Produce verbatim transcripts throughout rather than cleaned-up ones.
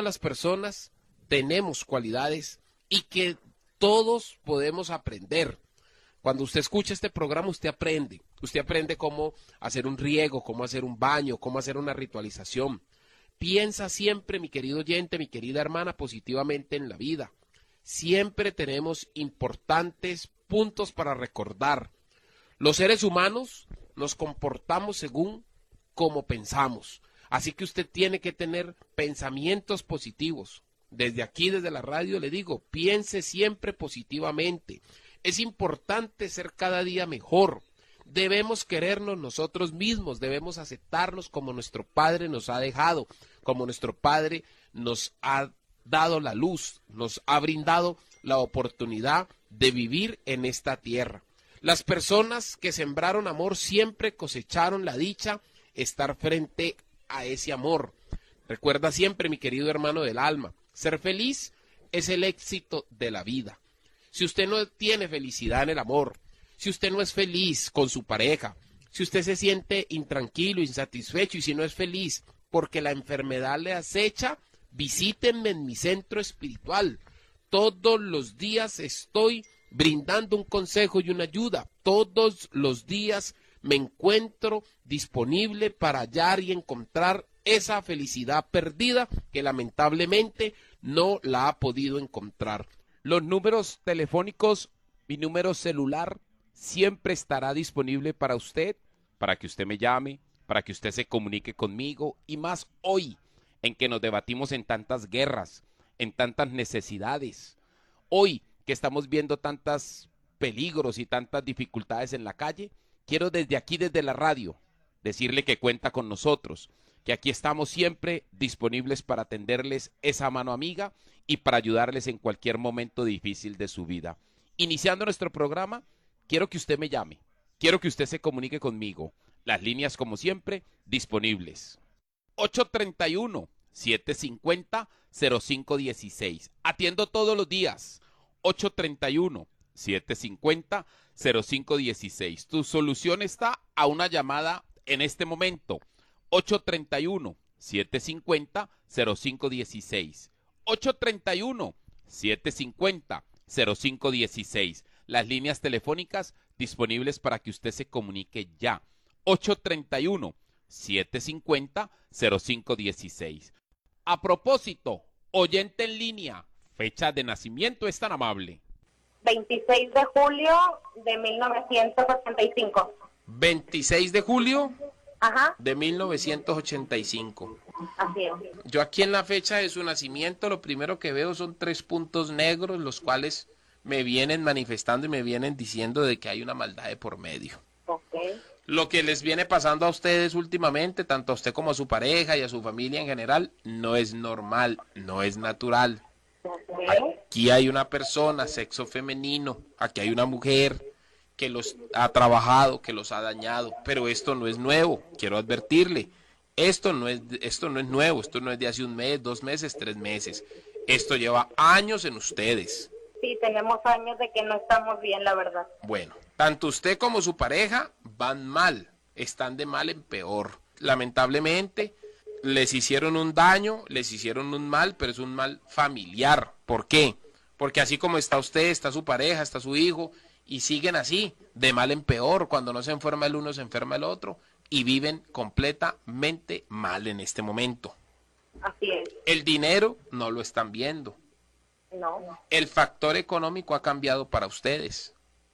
las personas tenemos cualidades y que todos podemos aprender. Cuando usted escucha este programa, usted aprende. Usted aprende cómo hacer un riego, cómo hacer un baño, cómo hacer una ritualización. Piensa siempre, mi querido oyente, mi querida hermana, positivamente en la vida. Siempre tenemos importantes puntos para recordar. Los seres humanos nos comportamos según cómo pensamos. Así que usted tiene que tener pensamientos positivos. Desde aquí, desde la radio, le digo, piense siempre positivamente. Es importante ser cada día mejor. Debemos querernos nosotros mismos, debemos aceptarnos como nuestro Padre nos ha dejado, como nuestro Padre nos ha dado la luz, nos ha brindado la oportunidad de vivir en esta tierra. Las personas que sembraron amor siempre cosecharon la dicha, estar frente a ese amor. Recuerda siempre, mi querido hermano del alma, ser feliz es el éxito de la vida. Si usted no tiene felicidad en el amor, si usted no es feliz con su pareja, si usted se siente intranquilo, insatisfecho y si no es feliz porque la enfermedad le acecha, visítenme en mi centro espiritual. Todos los días estoy brindando un consejo y una ayuda. Todos los días me encuentro disponible para hallar y encontrar esa felicidad perdida que lamentablemente no la ha podido encontrar. Los números telefónicos, mi número celular siempre estará disponible para usted, para que usted me llame, para que usted se comunique conmigo y más hoy en que nos debatimos en tantas guerras, en tantas necesidades. Hoy que estamos viendo tantos peligros y tantas dificultades en la calle, quiero desde aquí, desde la radio, decirle que cuenta con nosotros, que aquí estamos siempre disponibles para atenderles esa mano amiga y para ayudarles en cualquier momento difícil de su vida. Iniciando nuestro programa, quiero que usted me llame, quiero que usted se comunique conmigo. Las líneas, como siempre, disponibles. ocho tres uno, siete cinco cero, cero cinco uno seis. Atiendo todos los días. ocho tres uno, siete cinco cero, cero cinco uno seis. Tu solución está a una llamada en este momento. ocho tres uno, siete cinco cero, cero cinco uno seis. ocho tres uno, siete cinco cero, cero cinco uno seis. Las líneas telefónicas disponibles para que usted se comunique ya. ocho tres uno, siete cinco cero, cero cinco uno seis. A propósito, oyente en línea, fecha de nacimiento es tan amable. veintiséis de julio de mil novecientos ochenta y cinco. veintiséis de julio Ajá, de mil novecientos ochenta y cinco. así es. Yo aquí en la fecha de su nacimiento lo primero que veo son tres puntos negros, los cuales me vienen manifestando y me vienen diciendo de que hay una maldad de por medio. Ok. Lo que les viene pasando a ustedes últimamente, tanto a usted como a su pareja y a su familia en general, no es normal, no es natural. Ok. Aquí hay una persona, sexo femenino, aquí hay una mujer que los ha trabajado, que los ha dañado, pero esto no es nuevo, quiero advertirle, esto no es, esto no es nuevo, esto no es de hace un mes, dos meses, tres meses, esto lleva años en ustedes. Sí, tenemos años de que no estamos bien, la verdad. Bueno, tanto usted como su pareja van mal, están de mal en peor. Lamentablemente, les hicieron un daño, les hicieron un mal, pero es un mal familiar. ¿Por qué? Porque así como está usted, está su pareja, está su hijo, y siguen así, de mal en peor. Cuando no se enferma el uno, se enferma el otro, y viven completamente mal en este momento. Así es. El dinero no lo están viendo. No. El factor económico ha cambiado para ustedes.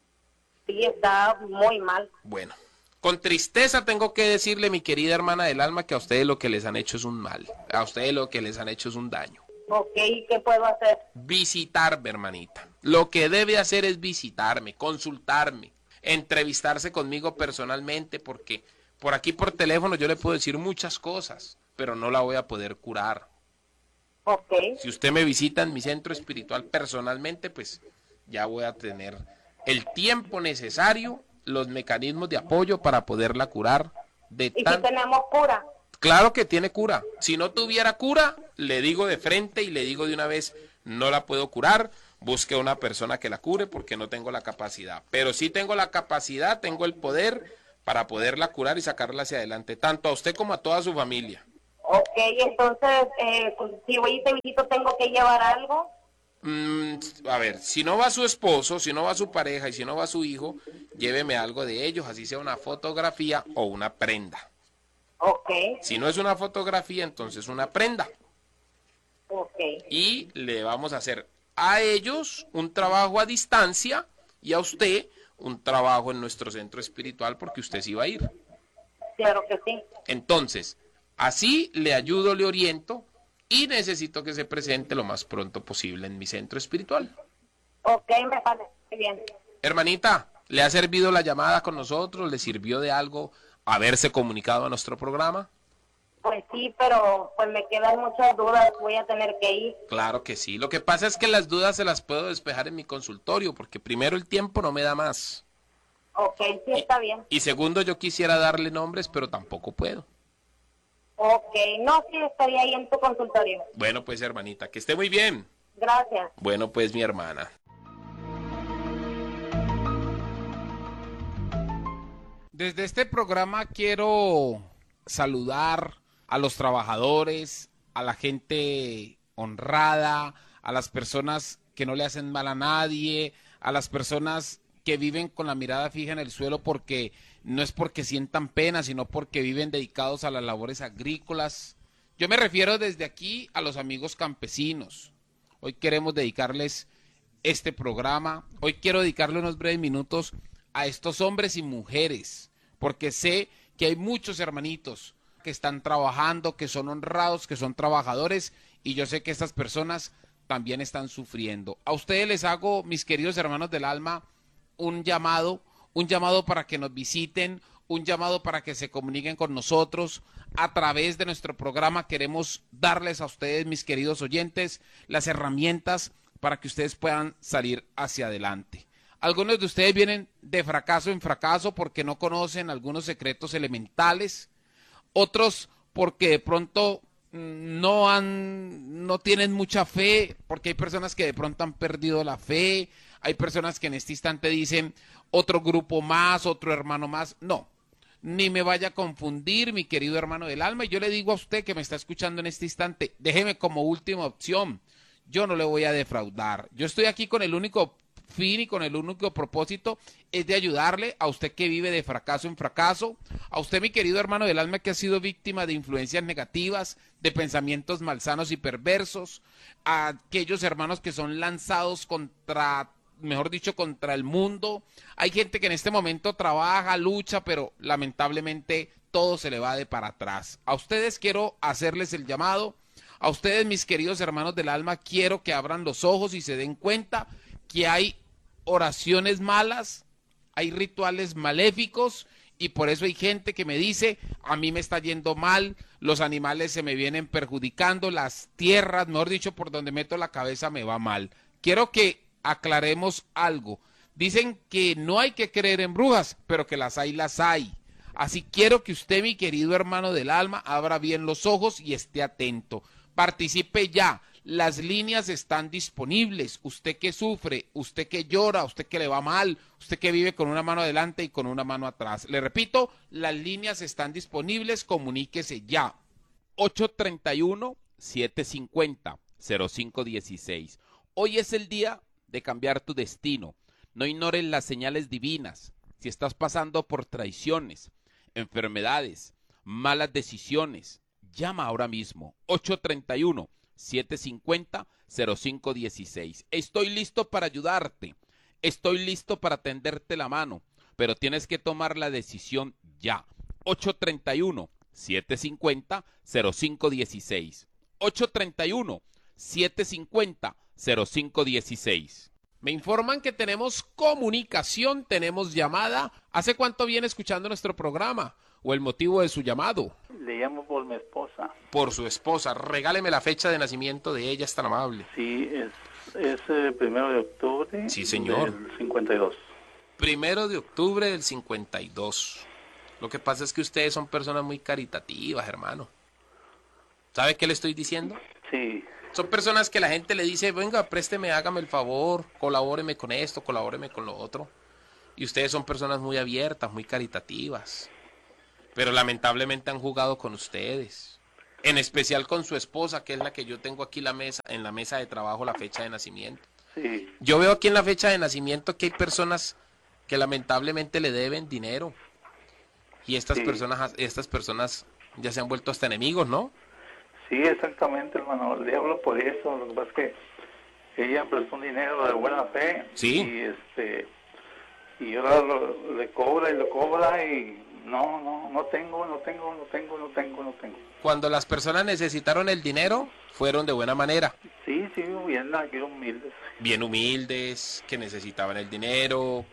Sí, está muy mal. Bueno, con tristeza tengo que decirle, mi querida hermana del alma, que a ustedes lo que les han hecho es un mal. A ustedes lo que les han hecho es un daño. Ok, ¿y qué puedo hacer? Visitarme, hermanita. Lo que debe hacer es visitarme, consultarme, entrevistarse conmigo personalmente, porque por aquí por teléfono yo le puedo decir muchas cosas, pero no la voy a poder curar. Ok. Si usted me visita en mi centro espiritual personalmente, pues ya voy a tener el tiempo necesario, los mecanismos de apoyo para poderla curar. De ¿Y tan... si tenemos cura? Claro que tiene cura. Si no tuviera cura, le digo de frente y le digo de una vez, no la puedo curar, busque una persona que la cure porque no tengo la capacidad. Pero sí tengo la capacidad, tengo el poder para poderla curar y sacarla hacia adelante, tanto a usted como a toda su familia. Ok, entonces, eh, pues, si voy y te visito, ¿tengo que llevar algo? Mm, a ver, si no va su esposo, si no va su pareja y si no va su hijo, lléveme algo de ellos, así sea una fotografía o una prenda. Ok, Si no es una fotografía, entonces una prenda. ok. Y le vamos a hacer a ellos un trabajo a distancia y a usted un trabajo en nuestro centro espiritual porque usted sí va a ir. Claro que sí. Entonces, así le ayudo, le oriento y necesito que se presente lo más pronto posible en mi centro espiritual. Ok, me parece bien. Hermanita, ¿le ha servido la llamada con nosotros? ¿Le sirvió de algo haberse comunicado a nuestro programa? Pues sí, pero pues me quedan muchas dudas, voy a tener que ir. Claro que sí. Lo que pasa es que las dudas se las puedo despejar en mi consultorio, porque primero el tiempo no me da más. Ok, sí, Y, está bien. y segundo, yo quisiera darle nombres, pero tampoco puedo. Ok, no, sí, estaría ahí en tu consultorio. Bueno, pues hermanita, que esté muy bien. Gracias. Bueno, pues mi hermana. Desde este programa quiero saludar a los trabajadores, a la gente honrada, a las personas que no le hacen mal a nadie, a las personas que viven con la mirada fija en el suelo porque no es porque sientan pena, sino porque viven dedicados a las labores agrícolas. Yo me refiero desde aquí a los amigos campesinos. Hoy queremos dedicarles este programa. Hoy quiero dedicarle unos breves minutos a estos hombres y mujeres, porque sé que hay muchos hermanitos que están trabajando, que son honrados, que son trabajadores, y yo sé que estas personas también están sufriendo. A ustedes les hago, mis queridos hermanos del alma, un llamado, un llamado para que nos visiten, un llamado para que se comuniquen con nosotros. A través de nuestro programa queremos darles a ustedes, mis queridos oyentes, las herramientas para que ustedes puedan salir hacia adelante. Algunos de ustedes vienen de fracaso en fracaso porque no conocen algunos secretos elementales, otros porque de pronto no han, no tienen mucha fe, porque hay personas que de pronto han perdido la fe, hay personas que en este instante dicen otro grupo más, otro hermano más. No, ni me vaya a confundir, mi querido hermano del alma, y yo le digo a usted que me está escuchando en este instante, déjeme como última opción, yo no le voy a defraudar, yo estoy aquí con el único fin y con el único propósito es de ayudarle a usted que vive de fracaso en fracaso, a usted mi querido hermano del alma que ha sido víctima de influencias negativas, de pensamientos malsanos y perversos, a aquellos hermanos que son lanzados contra, mejor dicho, contra el mundo. Hay gente que en este momento trabaja, lucha, pero lamentablemente todo se le va de para atrás. A ustedes quiero hacerles el llamado, a ustedes mis queridos hermanos del alma, quiero que abran los ojos y se den cuenta que hay oraciones malas, hay rituales maléficos y por eso hay gente que me dice, a mí me está yendo mal, los animales se me vienen perjudicando, las tierras, mejor dicho, por donde meto la cabeza me va mal. Quiero que aclaremos algo. Dicen que no hay que creer en brujas, pero que las hay, las hay. Así quiero que usted, mi querido hermano del alma, abra bien los ojos y esté atento. Participe ya. Las líneas están disponibles. Usted que sufre, usted que llora, usted que le va mal, usted que vive con una mano adelante y con una mano atrás. Le repito, las líneas están disponibles. Comuníquese ya. ocho tres uno, siete cinco cero, cero cinco uno seis. Hoy es el día de cambiar tu destino. No ignores las señales divinas. Si estás pasando por traiciones, enfermedades, malas decisiones, llama ahora mismo. ocho tres uno, siete cinco cero, cero cinco uno seis. Estoy listo para ayudarte. Estoy listo para tenderte la mano. Pero tienes que tomar la decisión ya. ocho tres uno, siete cinco cero, cero cinco uno seis. ocho tres uno, siete cinco cero, cero cinco uno seis. Me informan que tenemos comunicación, tenemos llamada. ¿Hace cuánto viene escuchando nuestro programa? ¿O el motivo de su llamado? Le llamo por mi esposa. Por su esposa. Regáleme la fecha de nacimiento de ella, es tan amable. Sí, es, es el primero de octubre. Sí, señor. Del cincuenta y dos. Primero de octubre del cincuenta y dos. Lo que pasa es que ustedes son personas muy caritativas, hermano. ¿Sabe qué le estoy diciendo? Sí. Son personas que la gente le dice, venga, présteme, hágame el favor, colabóreme con esto, colabóreme con lo otro. Y ustedes son personas muy abiertas, muy caritativas. Pero lamentablemente han jugado con ustedes. En especial con su esposa, que es la que yo tengo aquí la mesa, en la mesa de trabajo, la fecha de nacimiento. Sí, Yo veo aquí en la fecha de nacimiento que hay personas que lamentablemente le deben dinero. Y estas Sí. personas, estas personas ya se han vuelto hasta enemigos, ¿no? sí, exactamente, hermano. Le hablo por eso. Lo que pasa es que ella prestó un dinero de buena fe. Sí. Y este, y ahora lo- le cobra y lo cobra y no, no, no tengo, no tengo, no tengo, no tengo, no tengo. Cuando las personas necesitaron el dinero, fueron de buena manera. Sí, sí, bien, aquí humildes. Bien humildes, que necesitaban el dinero.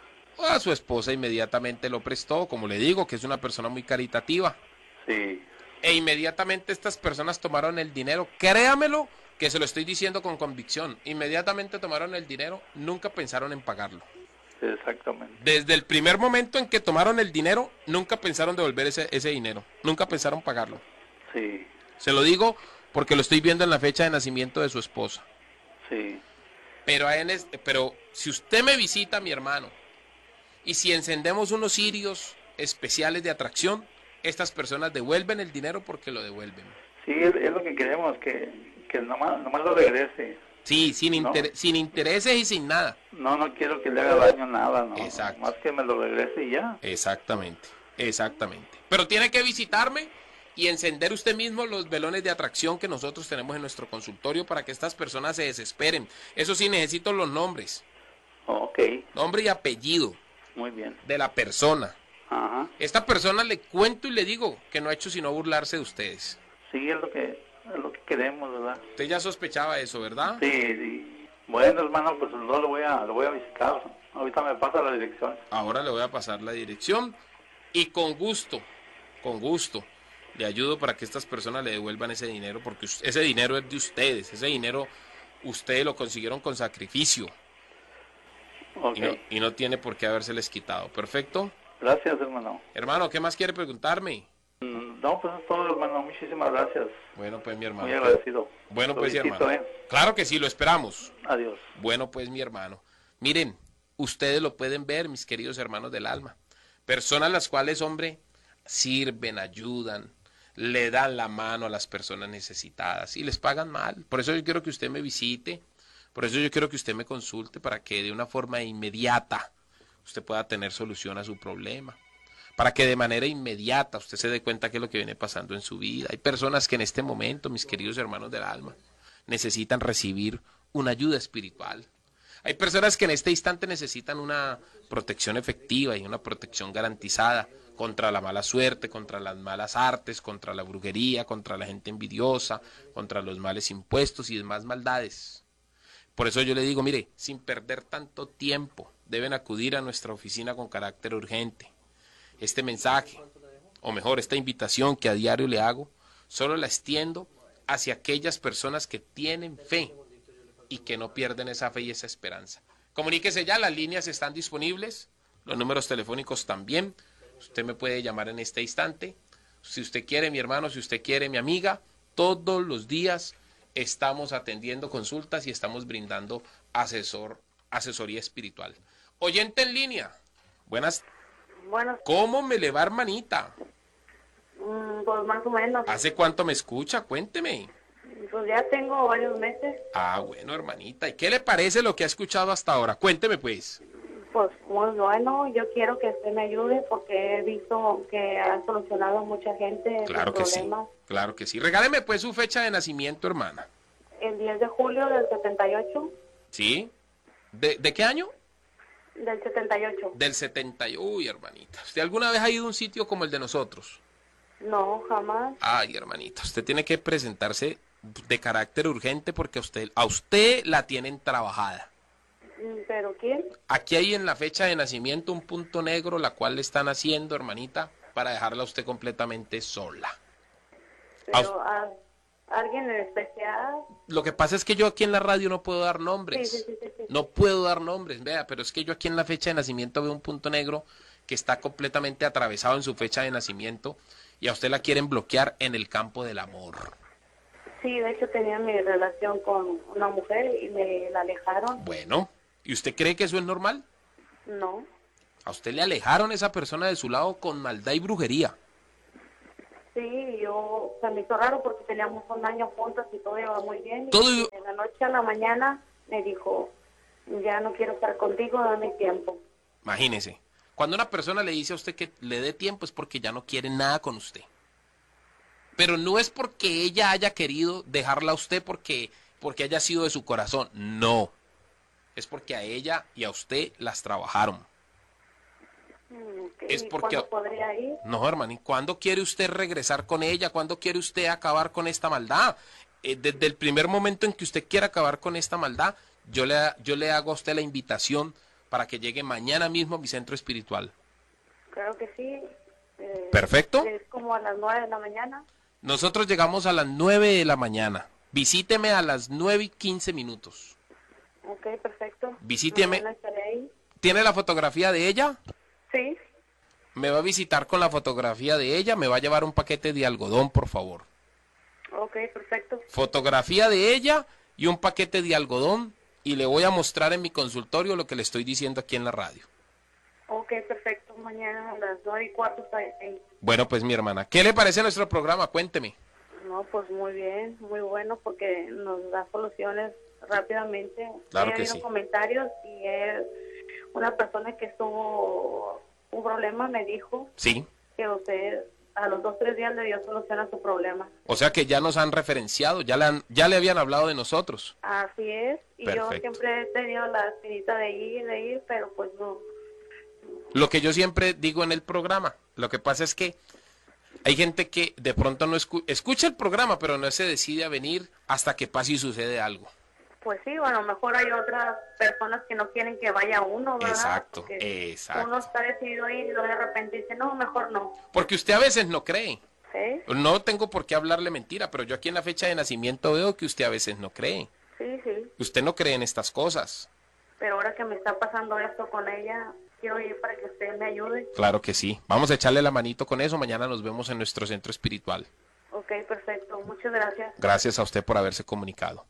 A su esposa inmediatamente lo prestó, como le digo, que es una persona muy caritativa. Sí, E inmediatamente estas personas tomaron el dinero. Créamelo, que se lo estoy diciendo con convicción. Inmediatamente tomaron el dinero, nunca pensaron en pagarlo. exactamente. Desde el primer momento en que tomaron el dinero, nunca pensaron devolver ese, ese dinero. Nunca pensaron pagarlo. Sí, Se lo digo porque lo estoy viendo en la fecha de nacimiento de su esposa. sí, Pero, a en este- pero si usted me visita, mi hermano, y si encendemos unos cirios especiales de atracción, estas personas devuelven el dinero porque lo devuelven. sí, es, es lo que queremos, que, que nomás, nomás lo regrese. Sí, sin, No. inter- sin intereses y sin nada. No, no quiero que le haga daño nada, no. Exacto. Más que me lo regrese y ya. Exactamente, exactamente. Pero tiene que visitarme y encender usted mismo los velones de atracción que nosotros tenemos en nuestro consultorio para que estas personas se desesperen. Eso sí, necesito los nombres, Ok, nombre y apellido muy bien. de la persona. Ajá. Esta persona le cuento y le digo que no ha hecho sino burlarse de ustedes. Sí, es lo que, es lo que queremos, ¿verdad? Usted ya sospechaba eso, ¿verdad? Sí, sí. Bueno, hermano, pues no lo voy a, lo voy a visitar. Ahorita me pasa la dirección. Ahora le voy a pasar la dirección y con gusto, con gusto, le ayudo para que estas personas le devuelvan ese dinero, porque us- ese dinero es de ustedes, ese dinero ustedes lo consiguieron con sacrificio Ok. y no, y no tiene por qué habérseles quitado. ¿Perfecto? Gracias, hermano. Hermano, ¿qué más quiere preguntarme? Mm, No, pues es todo, hermano. Muchísimas gracias. Bueno, pues mi hermano. Muy agradecido. Bueno, Lo pues mi visito, hermano. ¿eh? Claro que sí, lo esperamos. Adiós. Bueno, pues mi hermano, miren, ustedes lo pueden ver, mis queridos hermanos del alma. Personas las cuales, hombre, sirven, ayudan, le dan la mano a las personas necesitadas y les pagan mal. Por eso yo quiero que usted me visite, por eso yo quiero que usted me consulte para que de una forma inmediata usted pueda tener solución a su problema. Para que de manera inmediata usted se dé cuenta qué es lo que viene pasando en su vida. Hay personas que en este momento, mis queridos hermanos del alma, necesitan recibir una ayuda espiritual. Hay personas que en este instante necesitan una protección efectiva y una protección garantizada contra la mala suerte, contra las malas artes, contra la brujería, contra la gente envidiosa, contra los males impuestos y demás maldades. Por eso yo le digo, mire, sin perder tanto tiempo, deben acudir a nuestra oficina con carácter urgente. Este mensaje, o mejor, esta invitación que a diario le hago, solo la extiendo hacia aquellas personas que tienen fe y que no pierden esa fe y esa esperanza. Comuníquese ya, las líneas están disponibles, los números telefónicos también. Usted me puede llamar en este instante. Si usted quiere, mi hermano, si usted quiere, mi amiga, todos los días estamos atendiendo consultas y estamos brindando asesor, asesoría espiritual. Oyente en línea, buenas. Bueno, ¿Cómo me le va, hermanita? mm, pues más o menos. ¿Hace cuánto me escucha? Cuénteme. Pues ya tengo varios meses. Ah, bueno, hermanita. ¿Y qué le parece lo que ha escuchado hasta ahora? Cuénteme, pues. Pues muy bueno, yo quiero que usted me ayude porque he visto que ha solucionado a mucha gente Claro sus que sí, problemas. claro que sí. Regáleme, pues, su fecha de nacimiento, hermana. El diez de julio del setenta y ocho. ¿Sí? ¿De, de qué año? Del setenta y ocho. Del setenta. Uy, hermanita. ¿Usted alguna vez ha ido a un sitio como el de nosotros? No, jamás. Ay, hermanita, usted tiene que presentarse de carácter urgente porque a usted, a usted la tienen trabajada. Mm, ¿Pero quién? Aquí hay en la fecha de nacimiento un punto negro, la cual le están haciendo, hermanita, para dejarla a usted completamente sola. Pero a, alguien en especial. Lo que pasa es que yo aquí en la radio no puedo dar nombres. Sí, sí, sí, sí, sí. No puedo dar nombres, vea, pero es que yo aquí en la fecha de nacimiento veo un punto negro que está completamente atravesado en su fecha de nacimiento y a usted la quieren bloquear en el campo del amor. Sí, de hecho tenía mi relación con una mujer y me la alejaron. Bueno, ¿y usted cree que eso es normal? No. A usted le alejaron esa persona de su lado con maldad y brujería. Sí, yo se me hizo raro porque teníamos un año juntos y todo iba muy bien. Y Todo- de la noche a la mañana me dijo, ya no quiero estar contigo, dame tiempo. Imagínese, cuando una persona le dice a usted que le dé tiempo es porque ya no quiere nada con usted. Pero no es porque ella haya querido dejarla a usted porque, porque haya sido de su corazón. No. Es porque a ella y a usted las trabajaron. Mm, ok. Es ¿Y porque- cuándo podría ir? No, hermano, ¿y cuándo quiere usted regresar con ella? ¿Cuándo quiere usted acabar con esta maldad? Eh, desde el primer momento en que usted quiera acabar con esta maldad, yo le, yo le hago a usted la invitación para que llegue mañana mismo a mi centro espiritual. Claro que sí. Eh, Perfecto. Es como a las nueve de la mañana. Nosotros llegamos a las nueve de la mañana. Visíteme a las nueve y quince minutos. Ok, perfecto. Visíteme. Mañana estaré ahí. ¿Tiene la fotografía de ella? Sí. Me va a visitar con la fotografía de ella. Me va a llevar un paquete de algodón, por favor. Ok, perfecto. Fotografía de ella y un paquete de algodón. Y le voy a mostrar en mi consultorio lo que le estoy diciendo aquí en la radio. Ok, perfecto. Mañana a las nueve y cuarto estaré ahí. Bueno, pues mi hermana, ¿qué le parece nuestro programa? Cuénteme. No, pues muy bien, muy bueno porque nos da soluciones rápidamente. Claro He que oído sí. comentarios y es una persona que estuvo un problema me dijo Sí. que usted a los dos tres días le dio solución a su problema. O sea que ya nos han referenciado, ya le, han- ya le habían hablado de nosotros. Así es, y yo Perfecto. siempre he tenido la espinita de ir, de ir, pero pues no. Lo que yo siempre digo en el programa, lo que pasa es que hay gente que de pronto no escu- escucha el programa, pero no se decide a venir hasta que pase y sucede algo. Pues sí, bueno, a lo mejor hay otras personas que no quieren que vaya uno, ¿verdad? Exacto, Porque exacto. uno está decidido a ir y luego de repente dice, no, mejor no. Porque usted a veces no cree. ¿Sí? No tengo por qué hablarle mentira, pero yo aquí en la fecha de nacimiento veo que usted a veces no cree. Sí, sí. Usted no cree en estas cosas. Pero ahora que me está pasando esto con ella, quiero ir para que usted me ayude. Claro que sí. Vamos a echarle la manito con eso. Mañana nos vemos en nuestro centro espiritual. Ok, perfecto. Muchas gracias. Gracias a usted por haberse comunicado.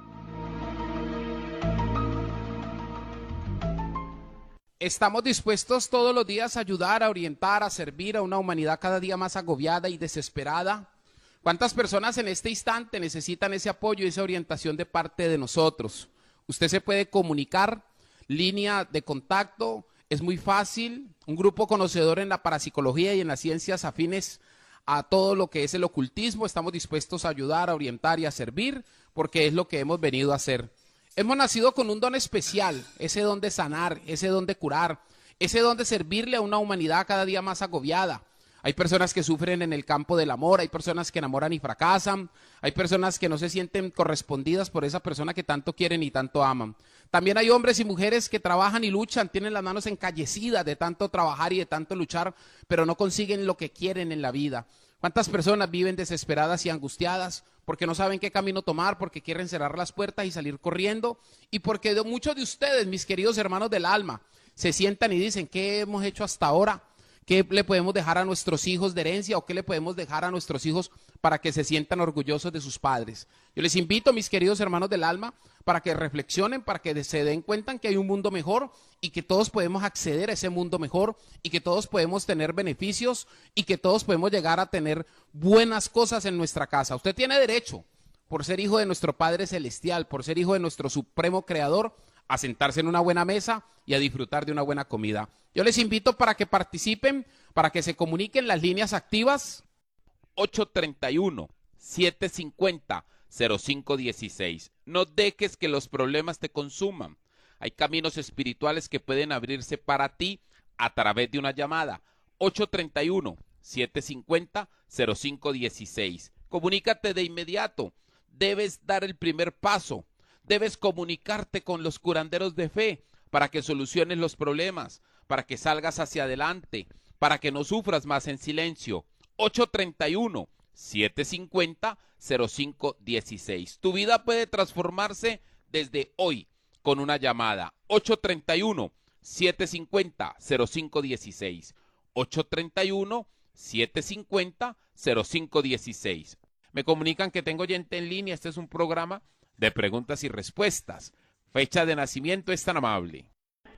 Estamos dispuestos todos los días a ayudar, a orientar, a servir a una humanidad cada día más agobiada y desesperada. ¿Cuántas personas en este instante necesitan ese apoyo y esa orientación de parte de nosotros? Usted se puede comunicar, línea de contacto, es muy fácil. Un grupo conocedor en la parapsicología y en las ciencias afines a todo lo que es el ocultismo. Estamos dispuestos a ayudar, a orientar y a servir, porque es lo que hemos venido a hacer. Hemos nacido con un don especial, ese don de sanar, ese don de curar, ese don de servirle a una humanidad cada día más agobiada. Hay personas que sufren en el campo del amor, hay personas que enamoran y fracasan, hay personas que no se sienten correspondidas por esa persona que tanto quieren y tanto aman. También hay hombres y mujeres que trabajan y luchan, tienen las manos encallecidas de tanto trabajar y de tanto luchar, pero no consiguen lo que quieren en la vida. ¿Cuántas personas viven desesperadas y angustiadas porque no saben qué camino tomar, porque quieren cerrar las puertas y salir corriendo? Y porque de muchos de ustedes, mis queridos hermanos del alma, se sientan y dicen, ¿qué hemos hecho hasta ahora? ¿Qué le podemos dejar a nuestros hijos de herencia o qué le podemos dejar a nuestros hijos para que se sientan orgullosos de sus padres? Yo les invito, mis queridos hermanos del alma, para que reflexionen, para que se den cuenta que hay un mundo mejor y que todos podemos acceder a ese mundo mejor y que todos podemos tener beneficios y que todos podemos llegar a tener buenas cosas en nuestra casa. Usted tiene derecho, por ser hijo de nuestro Padre Celestial, por ser hijo de nuestro Supremo Creador, a sentarse en una buena mesa y a disfrutar de una buena comida. Yo les invito para que participen, para que se comuniquen las líneas activas. ocho treinta y uno, siete cincuenta, cero cinco dieciséis. No dejes que los problemas te consuman. Hay caminos espirituales que pueden abrirse para ti a través de una llamada. ocho treinta y uno, siete cincuenta, cero cinco dieciséis. Comunícate de inmediato. Debes dar el primer paso. Debes comunicarte con los curanderos de fe para que soluciones los problemas, para que salgas hacia adelante, para que no sufras más en silencio. ocho treinta y uno, siete cincuenta, cero cinco dieciséis. Tu vida puede transformarse desde hoy con una llamada. ocho treinta y uno, siete cincuenta, cero cinco dieciséis. ocho treinta y uno, siete cincuenta, cero cinco dieciséis. Me comunican que tengo oyente en línea. Este es un programa de preguntas y respuestas. Fecha de nacimiento es tan amable.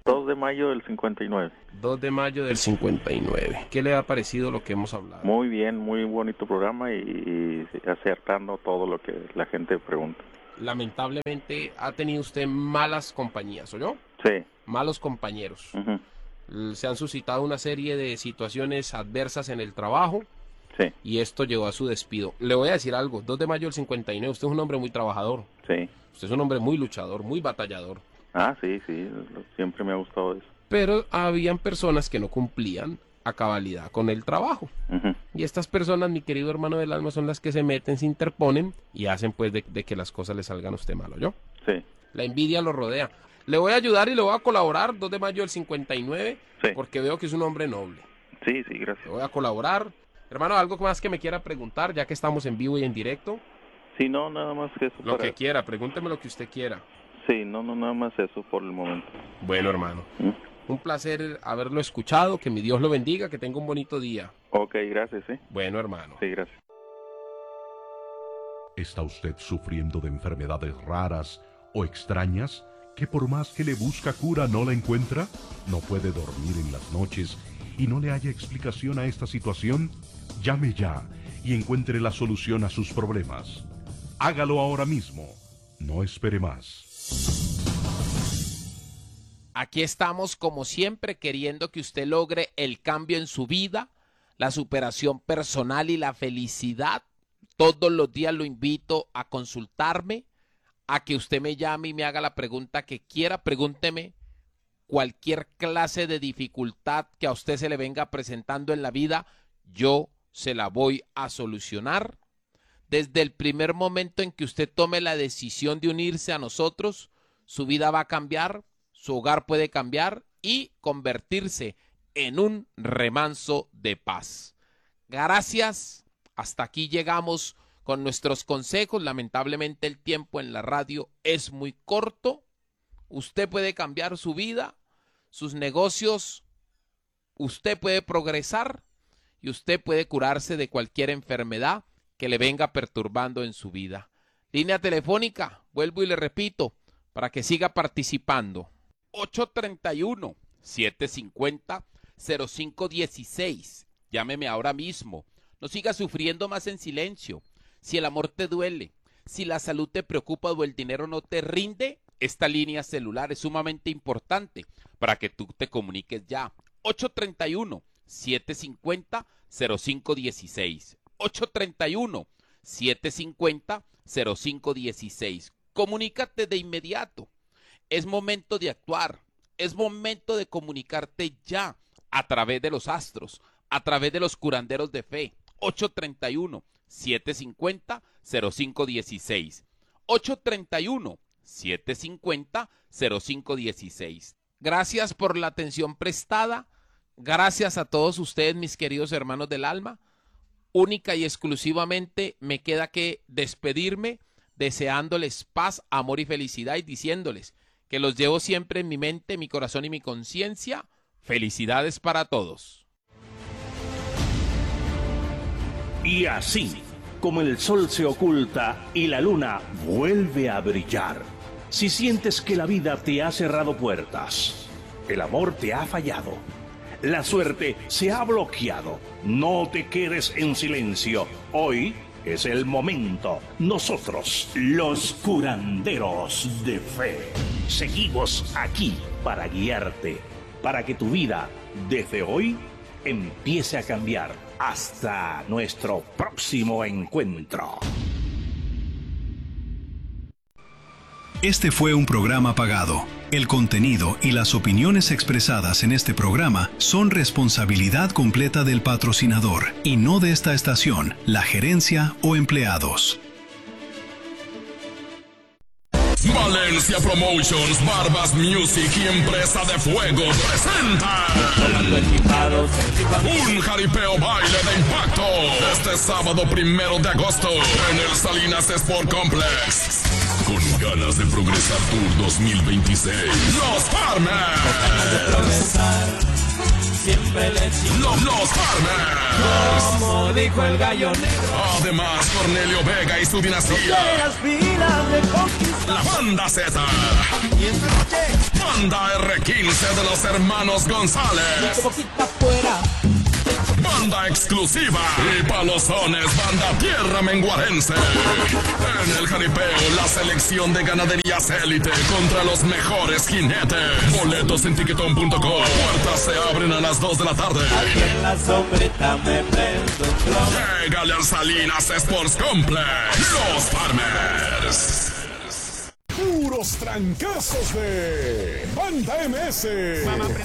dos de mayo del cincuenta y nueve. dos de mayo del cincuenta y nueve. ¿Qué le ha parecido lo que hemos hablado? Muy bien, muy bonito programa y, y acertando todo lo que la gente pregunta. Lamentablemente ha tenido usted malas compañías, ¿oyó? Sí. Malos compañeros. Uh-huh. Se han suscitado una serie de situaciones adversas en el trabajo. Sí. Y esto llevó a su despido. Le voy a decir algo, dos de mayo del cincuenta y nueve, usted es un hombre muy trabajador. Sí. Usted es un hombre muy luchador, muy batallador. Ah, sí, sí, siempre me ha gustado eso. Pero habían personas que no cumplían a cabalidad con el trabajo. Uh-huh. Y estas personas, mi querido hermano del alma, son las que se meten, se interponen y hacen pues de, de que las cosas le salgan a usted malo, ¿yo? Sí. La envidia lo rodea. Le voy a ayudar y le voy a colaborar, dos de mayo del cincuenta y nueve, sí. Porque veo que es un hombre noble. Sí, sí, gracias. Le voy a colaborar. Hermano, ¿algo más que me quiera preguntar, ya que estamos en vivo y en directo? Sí, no, nada más que eso. Lo para... que quiera, pregúnteme lo que usted quiera. Sí, no, no, nada más eso por el momento. Bueno, hermano. ¿Mm? Un placer haberlo escuchado, que mi Dios lo bendiga, que tenga un bonito día. Ok, gracias, sí. Bueno, hermano. Sí, gracias. ¿Está usted sufriendo de enfermedades raras o extrañas que por más que le busca cura no la encuentra? ¿No puede dormir en las noches y no le haya explicación a esta situación? Llame ya y encuentre la solución a sus problemas. Hágalo ahora mismo. No espere más. Aquí estamos como siempre queriendo que usted logre el cambio en su vida, la superación personal y la felicidad. Todos los días lo invito a consultarme, a que usted me llame y me haga la pregunta que quiera. Pregúnteme cualquier clase de dificultad que a usted se le venga presentando en la vida, yo se la voy a solucionar. Desde el primer momento en que usted tome la decisión de unirse a nosotros, su vida va a cambiar, su hogar puede cambiar y convertirse en un remanso de paz. Gracias. Hasta aquí llegamos con nuestros consejos. Lamentablemente el tiempo en la radio es muy corto. Usted puede cambiar su vida, sus negocios, usted puede progresar y usted puede curarse de cualquier enfermedad que le venga perturbando en su vida. Línea telefónica, vuelvo y le repito, para que siga participando. ocho tres uno, siete cinco cero, cero cinco uno seis. Llámeme ahora mismo. No siga sufriendo más en silencio. Si el amor te duele, si la salud te preocupa o el dinero no te rinde, esta línea celular es sumamente importante para que tú te comuniques ya. ocho tres uno, siete cinco cero, cero cinco uno seis. ocho tres uno, siete cinco cero, cero cinco uno seis. Comunícate de inmediato. Es momento de actuar. Es momento de comunicarte ya a través de los astros, a través de los curanderos de fe. ocho tres uno, siete cinco cero, cero cinco uno seis. ocho tres uno, siete cinco cero, cero cinco uno seis. Gracias por la atención prestada. Gracias a todos ustedes, mis queridos hermanos del alma. Única y exclusivamente me queda que despedirme deseándoles paz, amor y felicidad y diciéndoles que los llevo siempre en mi mente, mi corazón y mi conciencia. Felicidades para todos. Y así, como el sol se oculta y la luna vuelve a brillar, si sientes que la vida te ha cerrado puertas, el amor te ha fallado, la suerte se ha bloqueado, no te quedes en silencio. Hoy es el momento. Nosotros, los curanderos de fe, seguimos aquí para guiarte, para que tu vida, desde hoy, empiece a cambiar. Hasta nuestro próximo encuentro. Este fue un programa pagado. El contenido y las opiniones expresadas en este programa son responsabilidad completa del patrocinador y no de esta estación, la gerencia o empleados. Valencia Promotions, Barbas Music y Empresa de Fuego presenta un jaripeo baile de impacto este sábado primero de agosto en el Salinas Sport Complex. Con ganas de progresar Tour dos mil veintiséis. Los Farmers. Los, los Farmers. Como dijo el gallo negro. Además, Cornelio Vega y su dinastía. La banda Z. Y esta noche Banda R quince de los hermanos González. Banda exclusiva y palozones, banda Tierra Menguarense. En el jaripeo, la selección de ganaderías élite contra los mejores jinetes. Boletos en tiquetón punto com. Puertas se abren a las dos de la tarde. En la sombrita me prendo un globo. Llegale al Salinas Sports Complex. Los Farmers. Puros trancazos de Banda M S.